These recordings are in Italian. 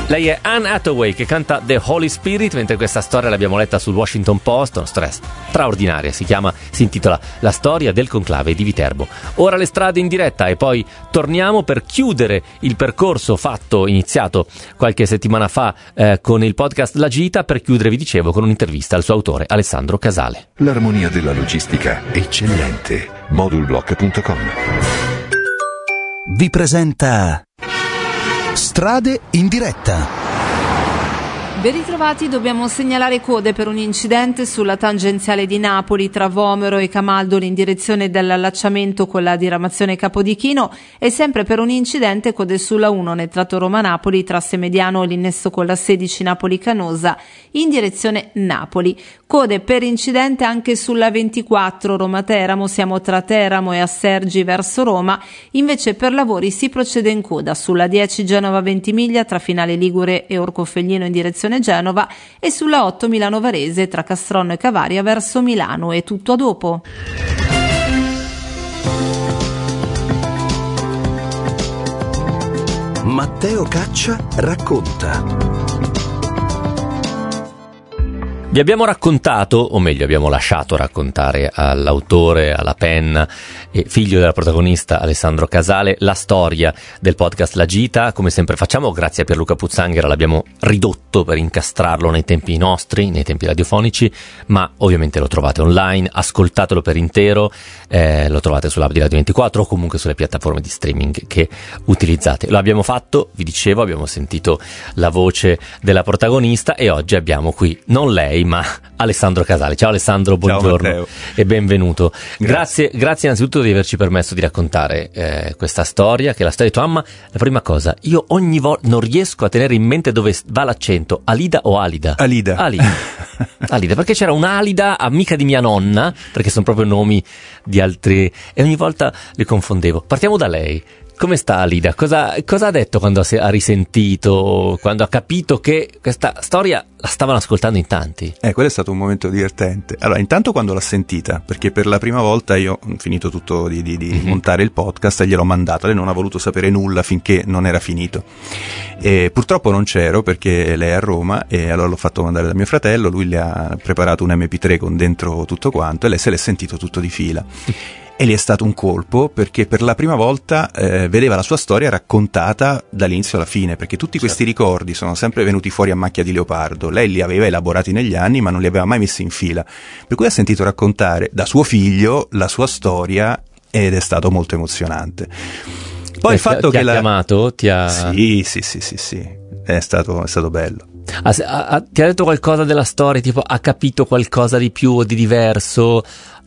Lei è Anne Hathaway che canta The Holy Spirit, mentre questa storia l'abbiamo letta sul Washington Post, una storia straordinaria, si intitola La storia del conclave di Viterbo. Ora le strade in diretta e poi torniamo per chiudere il percorso iniziato qualche settimana fa con il podcast La Gita, per chiudere, vi dicevo, con un'intervista al suo autore Alessandro Casale. L'armonia della logistica eccellente. Modulblock.com vi presenta Strade in diretta. Ben ritrovati, dobbiamo segnalare code per un incidente sulla tangenziale di Napoli tra Vomero e Camaldoli in direzione dell'allacciamento con la diramazione Capodichino, e sempre per un incidente code sulla 1 nel tratto Roma-Napoli tra Semediano e l'innesto con la 16 Napoli-Canosa in direzione Napoli. Code per incidente anche sulla 24 Roma-Teramo, siamo tra Teramo e Assergi verso Roma, invece per lavori si procede in coda sulla 10 Genova-Ventimiglia tra Finale Ligure e Orcofelino in direzione Genova, e sulla 8 Milano Varese tra Castronno e Cavaria verso Milano. E tutto a dopo. Matteo Caccia racconta. Vi abbiamo raccontato, o meglio abbiamo lasciato raccontare all'autore, alla penna e figlio della protagonista Alessandro Casale, la storia del podcast La Gita. Come sempre facciamo, grazie a Pierluca Puzzanghera, l'abbiamo ridotto per incastrarlo nei tempi nostri, nei tempi radiofonici, ma ovviamente lo trovate online, ascoltatelo per intero, lo trovate sull'app di Radio 24 o comunque sulle piattaforme di streaming che utilizzate. Lo abbiamo fatto, vi dicevo, abbiamo sentito la voce della protagonista e oggi abbiamo qui non lei ma Alessandro Casale. Ciao Alessandro, buongiorno. Ciao, e benvenuto. Grazie innanzitutto di averci permesso di raccontare questa storia, che è la storia di tua mamma. La prima cosa, io ogni volta non riesco a tenere in mente dove va l'accento, Alida o Alida? Alida, perché c'era un'Alida, amica di mia nonna, perché sono proprio nomi di altri, e ogni volta li confondevo. Partiamo da lei. Come sta Alida? Cosa ha detto quando ha risentito, quando ha capito che questa storia la stavano ascoltando in tanti? Quello è stato un momento divertente. Allora, intanto quando l'ha sentita, perché per la prima volta io ho finito tutto di montare il podcast e gliel'ho mandato. Lei non ha voluto sapere nulla finché non era finito. E purtroppo non c'ero perché lei è a Roma, e allora l'ho fatto mandare da mio fratello, lui le ha preparato un MP3 con dentro tutto quanto e lei se l'è sentito tutto di fila. E lì è stato un colpo, perché per la prima volta vedeva la sua storia raccontata dall'inizio alla fine, perché tutti questi ricordi sono sempre venuti fuori a macchia di leopardo. Lei li aveva elaborati negli anni ma non li aveva mai messi in fila, per cui ha sentito raccontare da suo figlio la sua storia ed è stato molto emozionante. Poi il fatto che ti ha chiamato? Sì, è stato bello. Ti ha detto qualcosa della storia, tipo ha capito qualcosa di più o di diverso?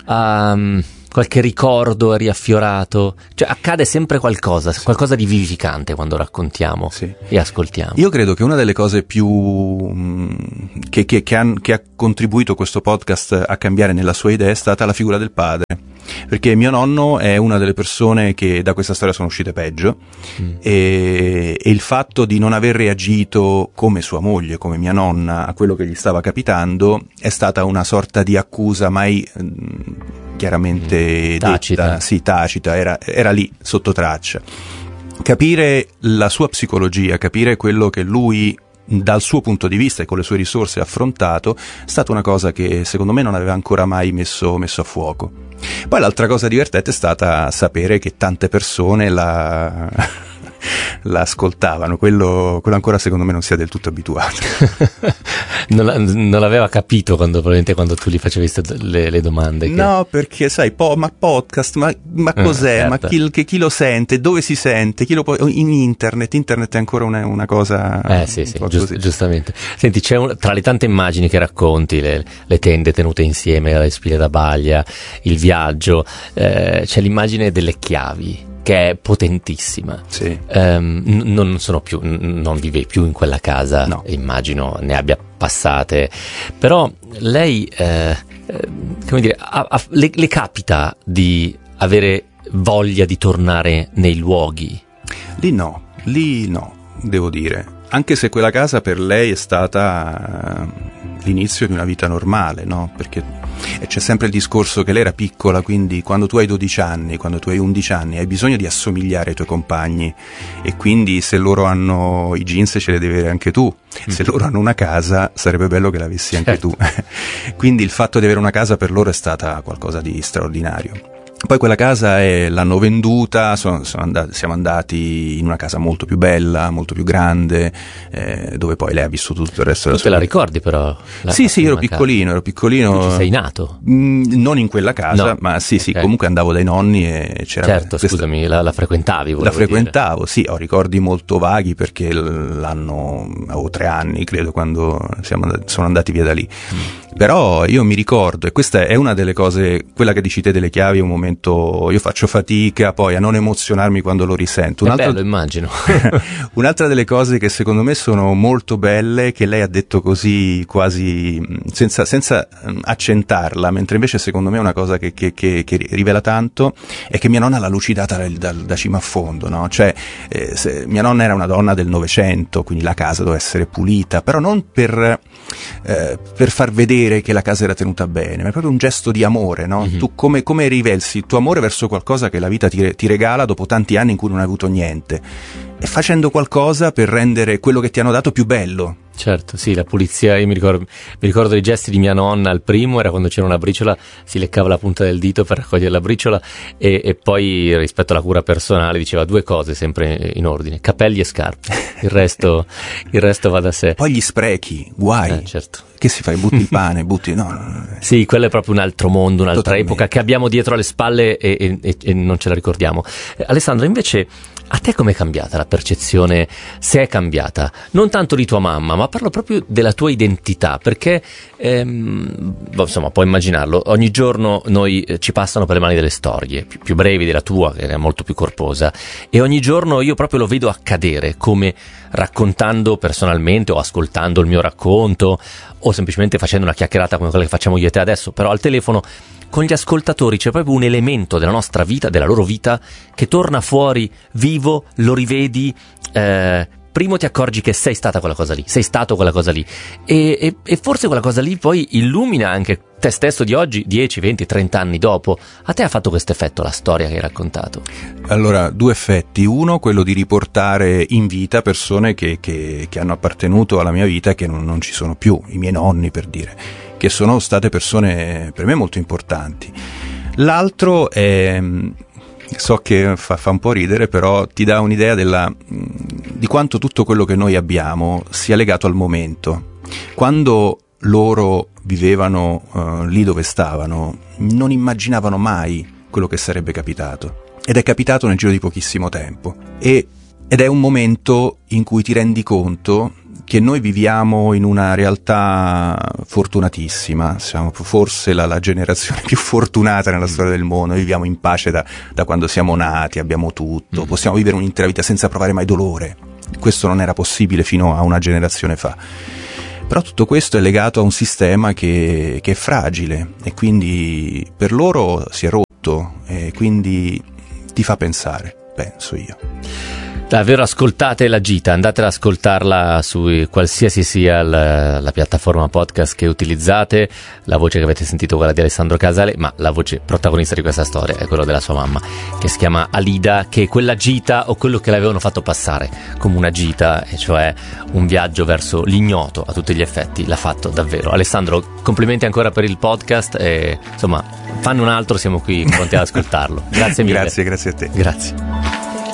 Qualche ricordo è riaffiorato? Cioè accade sempre qualcosa di vivificante quando raccontiamo e ascoltiamo. Io credo che una delle cose più che ha contribuito questo podcast a cambiare nella sua idea è stata la figura del padre, perché mio nonno è una delle persone che da questa storia sono uscite peggio, e il fatto di non aver reagito come sua moglie, come mia nonna, a quello che gli stava capitando è stata una sorta di accusa mai chiaramente tacita. Tacita, era lì sotto traccia. Capire la sua psicologia, capire quello che lui dal suo punto di vista e con le sue risorse ha affrontato, è stata una cosa che secondo me non aveva ancora mai messo a fuoco. Poi l'altra cosa divertente è stata sapere che tante persone la ascoltavano, quello ancora secondo me non si è del tutto abituato. non l'aveva capito quando tu gli facevi le domande. No, perché sai, ma podcast, ma cos'è? Certo. Ma chi lo sente? Dove si sente? Chi lo può? In internet è ancora una cosa. Giustamente. Senti, tra le tante immagini che racconti, le tende tenute insieme, le spille da baglia, il viaggio, c'è l'immagine delle chiavi, che è potentissima. Sì. Non vive più in quella casa, no. Immagino ne abbia passate, però lei le capita di avere voglia di tornare nei luoghi? Lì no, devo dire, anche se quella casa per lei è stata l'inizio di una vita normale, no? Perché c'è sempre il discorso che lei era piccola, quindi quando tu hai 12 anni, quando tu hai 11 anni, hai bisogno di assomigliare ai tuoi compagni, e quindi se loro hanno i jeans ce li devi avere anche tu, se loro hanno una casa sarebbe bello che l'avessi anche tu. Quindi il fatto di avere una casa per loro è stata qualcosa di straordinario. Poi quella casa l'hanno venduta, siamo andati in una casa molto più bella, molto più grande, dove poi lei ha vissuto tutto il resto della sua vita. Tu te la vita. ricordi però? Sì, ero piccolino. Tu ci sei nato? Non in quella casa, no. Ma sì, okay. Comunque andavo dai nonni e c'era... Certo, scusami, la frequentavi? La frequentavo, dire. Sì, ho ricordi molto vaghi perché avevo 3 anni, credo, quando sono andati via da lì. Però io mi ricordo, e questa è una delle cose, quella che dici te delle chiavi, è un momento, io faccio fatica poi a non emozionarmi quando lo risento. Bello, immagino. Un'altra delle cose che secondo me sono molto belle, che lei ha detto così quasi senza accentarla, mentre invece secondo me è una cosa che rivela tanto, è che mia nonna l'ha lucidata da cima a fondo, no? Cioè, mia nonna era una donna del Novecento, quindi la casa doveva essere pulita, però non per far vedere che la casa era tenuta bene, ma è proprio un gesto di amore, no? Mm-hmm. Tu come rivelsi il tuo amore verso qualcosa che la vita ti regala dopo tanti anni in cui non hai avuto niente, e facendo qualcosa per rendere quello che ti hanno dato più bello. Certo, sì, la pulizia, io mi ricordo i gesti di mia nonna. Il primo era quando c'era una briciola, si leccava la punta del dito per raccogliere la briciola, e poi rispetto alla cura personale diceva 2 cose sempre in ordine: capelli e scarpe, il resto va da sé. Poi gli sprechi, guai. Certo. Che si fa? Butti il pane, no. Sì, quello è proprio un altro mondo, un'altra Totalmente. Epoca che abbiamo dietro alle spalle e non ce la ricordiamo. Alessandro, invece, a te com'è cambiata la percezione, se è cambiata? Non tanto di tua mamma, ma parlo proprio della tua identità, perché insomma, puoi immaginarlo, ogni giorno noi ci passano per le mani delle storie più brevi della tua, che è molto più corposa, e ogni giorno io proprio lo vedo accadere, come raccontando personalmente o ascoltando il mio racconto o semplicemente facendo una chiacchierata come quella che facciamo io e te adesso, però al telefono con gli ascoltatori c'è proprio un elemento della nostra vita, della loro vita, che torna fuori vivo, lo rivedi, primo ti accorgi che sei stata quella cosa lì, sei stato quella cosa lì, e forse quella cosa lì poi illumina anche te stesso di oggi, 10, 20, 30 anni dopo. A te ha fatto questo effetto la storia che hai raccontato? Allora, 2 effetti. Uno, quello di riportare in vita persone che hanno appartenuto alla mia vita e che non ci sono più, i miei nonni, per dire, che sono state persone per me molto importanti. L'altro è, so che fa un po' ridere, però ti dà un'idea di quanto tutto quello che noi abbiamo sia legato al momento. Quando loro vivevano lì dove stavano, non immaginavano mai quello che sarebbe capitato, ed è capitato nel giro di pochissimo tempo, ed è un momento in cui ti rendi conto che noi viviamo in una realtà fortunatissima, siamo forse la generazione più fortunata nella storia del mondo. Noi viviamo in pace da quando siamo nati, abbiamo tutto, possiamo vivere un'intera vita senza provare mai dolore. Questo non era possibile fino a una generazione fa. Però tutto questo è legato a un sistema che è fragile, e quindi per loro si è rotto, e quindi ti fa pensare, penso io. Davvero, ascoltate La Gita, andate ad ascoltarla su qualsiasi sia la piattaforma podcast che utilizzate. La voce che avete sentito è quella di Alessandro Casale, ma la voce protagonista di questa storia è quella della sua mamma, che si chiama Alida, che quella gita, o quello che le avevano fatto passare come una gita, e cioè un viaggio verso l'ignoto a tutti gli effetti, l'ha fatto davvero. Alessandro, complimenti ancora per il podcast, e insomma, fanno un altro, siamo qui pronti ad ascoltarlo. Grazie mille. Grazie a te. Grazie.